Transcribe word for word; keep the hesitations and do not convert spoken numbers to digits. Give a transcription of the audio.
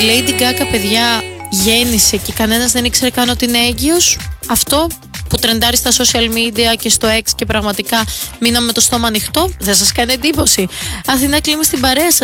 Η Lady Gaga, παιδιά, γέννησε και κανένας δεν ήξερε καν ότι είναι έγκυος. Αυτό που τρεντάρει στα social media και στο X και πραγματικά μείναμε με το στόμα ανοιχτό, δεν σας κάνει εντύπωση? Αθηνά, κλείνουμε στην παρέα σας.